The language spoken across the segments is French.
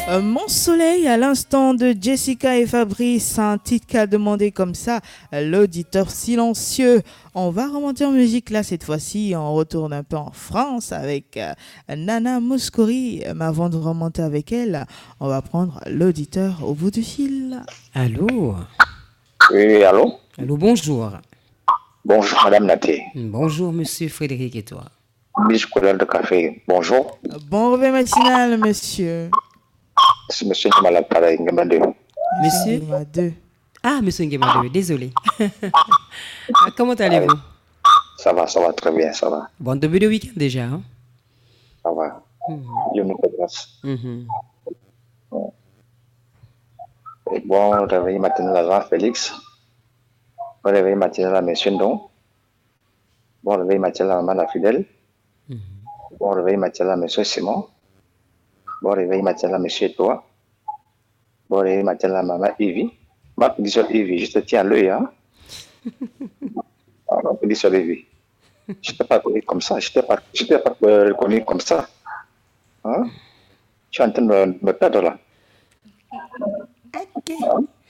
Mon soleil, à l'instant de Jessica et Fabrice, un titre qu'a demandé comme ça l'auditeur silencieux. On va remonter en musique là cette fois-ci, on retourne un peu en France avec Nana Mouskouri. Mais avant de remonter avec elle, on va prendre l'auditeur au bout du fil. Allô? Oui, allô? Allô, bonjour. Bonjour, Madame Naté. Bonjour, monsieur Frédéric et toi. Biche couleur de café. Bonjour. Bon réveil matinal, monsieur. C'est monsieur Malapara Ngamade. Monsieur? Ngema 2. Ah, monsieur Nguema, désolé. Comment allez-vous? Ça va très bien, ça va. Bon début de week-end déjà, hein? Ça va. Dieu nous fait grâce. Et bon réveil matinal à Jean-Félix. Bon réveil matinal à Monsieur Ndon. Bon réveil matinal à Maman la Fidèle. Bon réveil matinal à Monsieur Simon. Bon réveil matinal à Monsieur Toi. Bon réveil matinal à Maman Ivy. Ma petite Ivy, je te tiens à l'œil, hein? Ma petite Ivy. Je ne t'ai pas connu comme ça. Je ne t'ai pas reconnu comme ça. Hein? Je suis en train de me perdre là. Ok.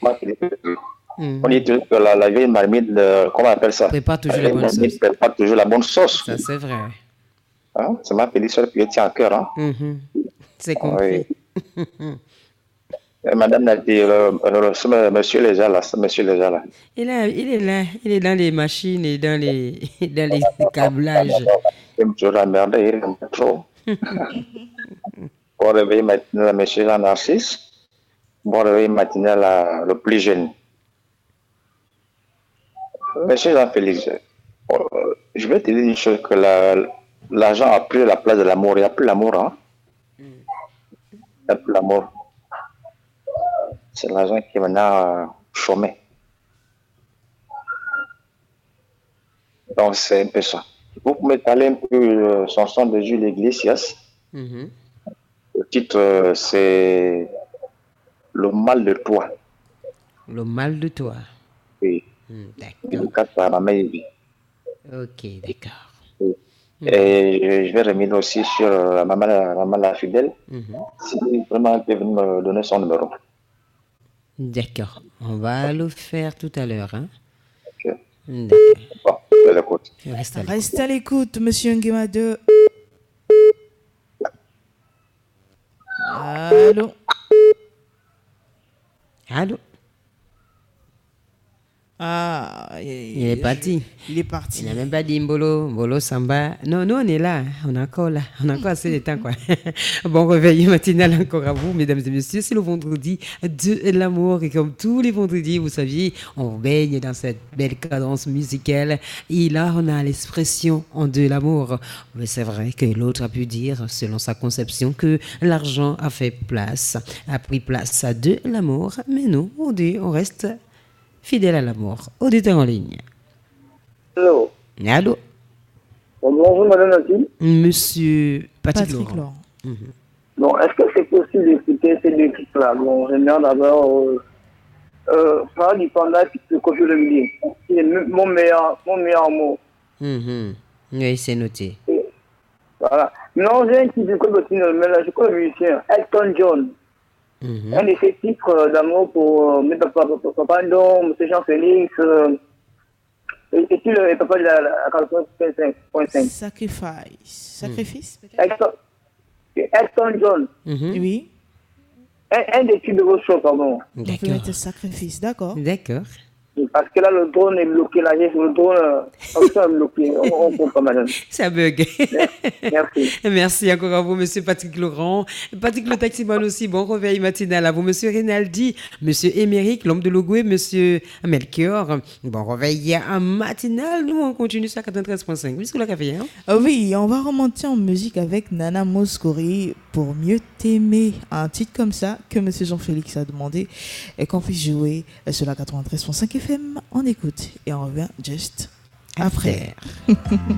On dit que la vieille marmite, comment on appelle ça? Prépare toujours la bonne sauce. Prépare toujours la bonne sauce. Ça, c'est vrai. Hein? C'est ma petite soeur qui tient à cœur. Hein? C'est compris. Oui. Madame n'a dit, monsieur déjà là, Il est là. Il est dans les machines et dans les câblages. Il me toujours emmerdé, il aime trop. Bon réveil matinal à monsieur Jean Narcisse. Bon réveil matinal à le plus jeune. Monsieur Jean-Félix, je vais te dire une chose, que l'argent a pris la place de l'amour. Il n'y a plus l'amour, hein? Il n'y a plus l'amour. C'est l'argent qui est maintenant chômé. Donc c'est un peu ça. Vous pouvez parler un peu chanson de Jules Iglesias. Le titre c'est Le mal de toi. Le mal de toi. Oui. D'accord. Ok, d'accord. Et je vais revenir aussi sur maman la fidèle. Si vraiment elle peut venir me donner son numéro. D'accord. On va le faire tout à l'heure. Hein? Ok. D'accord. Bon, je l'écoute. Reste à l'écoute, monsieur Ngema 2. Allô? Allô? Ah, il est parti. Il est parti. Il n'a même pas dit Mbolo, Samba. Non, nous on est là. On a encore assez de temps, quoi. Bon réveil matinal encore à vous, mesdames et messieurs. C'est le vendredi de l'amour. Et comme tous les vendredis, vous saviez, on baigne dans cette belle cadence musicale. Et là, on a l'expression de l'amour. Mais c'est vrai que l'autre a pu dire, selon sa conception, que l'argent a pris place de l'amour. Mais nous, on reste fidèle à l'amour. Auditeur en ligne. Allô. Allô. Bonjour, madame Nathalie. Monsieur Patrick Laurent. Bon, est-ce que c'est possible d'écouter ces deux titres-là? Bon, j'aimerais d'abord parler du panda et de Kofi Olomide. C'est mon meilleur mot. Oui, c'est noté. Et, voilà. Non, j'ai un titre de mais là, je connais le musicien, Elton John. Un de ces titres d'amour pour mes papas, M. Jean-Félix, et puis le papa de la 45.5. Sacrifice, peut-être? Elton John. Oui. Un des titres de vos shows, pardon. D'accord. Sacrifice, d'accord. D'accord. Parce que là, le drone est bloqué, là, le drone est bloqué. On comprend, madame. Ça bug. Merci. Merci encore à vous, monsieur Patrick Laurent. Patrick le taximan aussi, bon réveil matinal à vous, monsieur Rinaldi, monsieur Émeric, l'homme de Logoué, monsieur Melchior. Bon réveil matinal. Nous, on continue sur 93.5. Oui, c'est le café, hein? Oui, on va remonter en musique avec Nana Mouskouri pour mieux t'aimer. Un titre comme ça que monsieur Jean-Félix a demandé et qu'on puisse jouer sur la 93.5 FM. On écoute et on revient juste après.